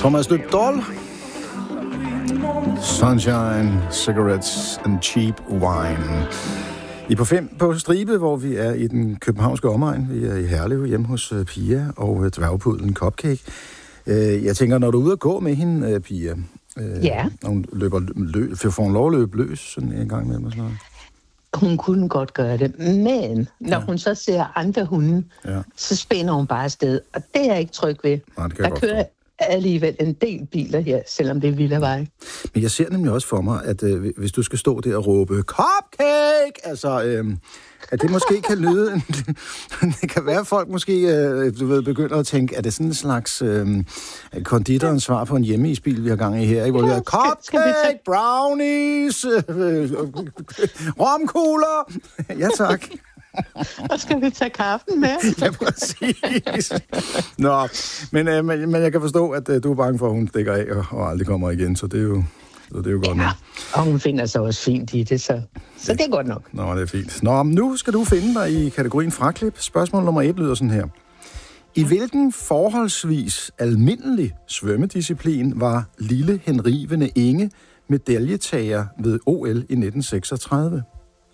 Thomas Dybdahl. Sunshine, Cigarettes and Cheap Wine. I på 5 på stribe, hvor vi er i den københavnske omegn. Vi er i Herlev hjemme hos Pia og dværgpudlen Cupcake. Jeg tænker, når du er ude at gå med hende, Pia, når hun får hun lov at løbe løs sådan en gang med mig sådan noget? Hun kunne godt gøre det, men når hun så ser andre hunde, så spænder hun bare afsted, og det er jeg ikke tryg ved. Nej, det kan der kører alligevel en del biler her, selvom det er villavej. Men jeg ser nemlig også for mig, at hvis du skal stå der og råbe Cupcake, altså, at det måske kan lyde... det kan være, at folk måske begynder at tænke, at det er sådan en slags konditorens svar på en hjemmeisbil, vi har gang i her, ikke? Hvor vi har Cupcake, brownies, romkugler. Ja, tak. Og skal vi tage kaffen med? Ja, præcis. Nå, men jeg kan forstå, at du er bange for, at hun stikker af og aldrig kommer igen, så det er jo godt nok. Og hun finder sig også fint i det, så det er godt nok. Nå, det er fint. Nå, nu skal du finde dig i kategorien fraklip. Spørgsmål nummer 1 lyder sådan her. I hvilken forholdsvis almindelig svømmedisciplin var lille henrivende Inge medaljetager ved OL i 1936?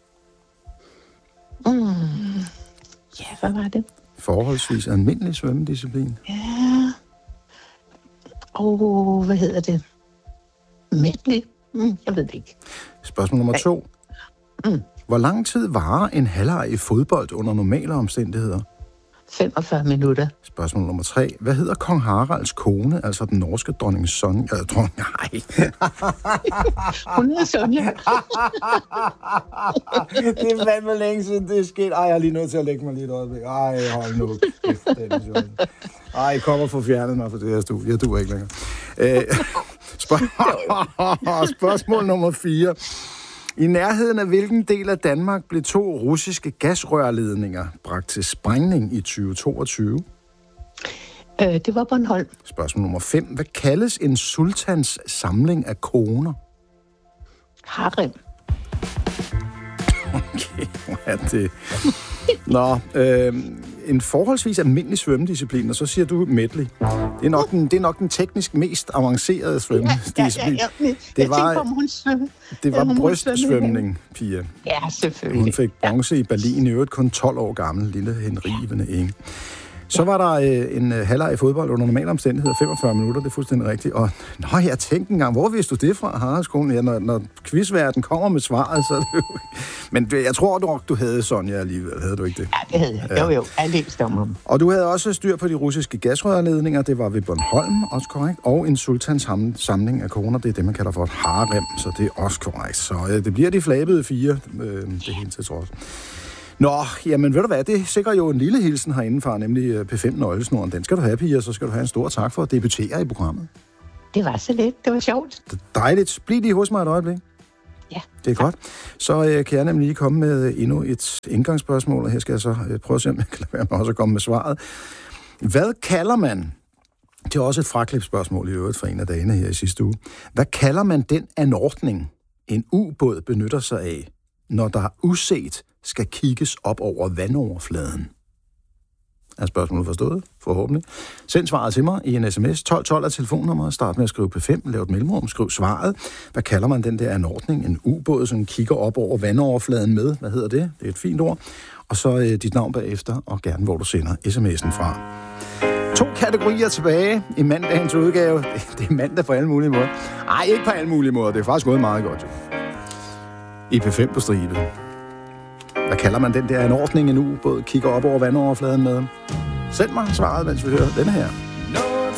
Ja, hvad var det? Forholdsvis almindelig svømmedisciplin. Ja. Hvad hedder det? Medley? Jeg ved det ikke. Spørgsmål nummer 2. Hvor lang tid varer en halvleg i fodbold under normale omstændigheder? 45 minutter. Spørgsmål nummer 3. Hvad hedder kong Haralds kone, altså den norske dronning Sonja? Nej. Hun hedder Sonja. Det er fandme længe siden, det er sket. Jeg er lige nødt til at lægge mig lige et øjeblik. Hold nu. I kommer for fjernet mig for det her studie. Jeg duer ikke længere. Spørgsmål nummer 4. I nærheden af hvilken del af Danmark blev 2 russiske gasrørledninger bragt til sprængning i 2022? Det var Bornholm. Spørgsmål nummer 5. Hvad kaldes en sultans samling af koner? Harem. Okay, hvad er det? Nå, en forholdsvis almindelig svømmedisciplin, og så siger du medley. Det er nok den teknisk mest avancerede svømmedisciplin. Ja. Jeg tænkte på, om hun svømmede. Det var brystsvømning, Pia. Ja, selvfølgelig. Hun fik bronze i Berlin, i øvrigt kun 12 år gammel, lille henrivende Inge. Så var der en halvleg i fodbold under normale omstændigheder, 45 minutter, det er fuldstændig rigtigt. Og jeg tænkte engang, hvor vidste du det fra, Haraldskolen? Ja, når quizværten kommer med svaret, så er det jo... Men jeg tror du havde Sonja alligevel, havde du ikke det? Ja, det havde jeg. Jo, jeg læste om ham. Og du havde også styr på de russiske gasrørledninger, det var ved Bornholm, også korrekt. Og en sultans samling af koner, det er det, man kalder for et harem, så det er også korrekt. Så det bliver de flabede 4, det hele til trods. Nå, jamen ved du hvad, det sikrer jo en lille hilsen herindefra, nemlig P5-nøglesnoren. Den skal du have, Pia, og så skal du have en stor tak for at debutere i programmet. Det var så lidt, det var sjovt. Det er dejligt. Bliv lige hos mig et øjeblik. Ja. Det er godt. Så kan jeg nemlig lige komme med endnu et indgangsspørgsmål, og her skal jeg så prøve at se, om jeg kan lade være med også at komme med svaret. Hvad kalder man, det er også et fraklipsspørgsmål i øvrigt fra en af dagene her i sidste uge, hvad kalder man den anordning, en ubåd benytter sig af, når der uset skal kigges op over vandoverfladen? Er spørgsmålet forstået? Forhåbentlig. Send svaret til mig i en sms. 1212 er telefonnummeret. Start med at skrive P5. Lav et mellemrum. Skriv svaret. Hvad kalder man den der anordning? En ubåd, som kigger op over vandoverfladen med. Hvad hedder det? Det er et fint ord. Og så dit navn bagefter, og gerne hvor du sender sms'en fra. 2 kategorier tilbage i mandagens udgave. Det er mandag på alle mulige måder. Nej, ikke på alle mulige måder. Det er faktisk gået meget godt. I P5 på stribe. Hvad kalder man den der anordning, en ubåd kigger op over vandoverfladen med? Send mig svaret, mens vi hører denne her.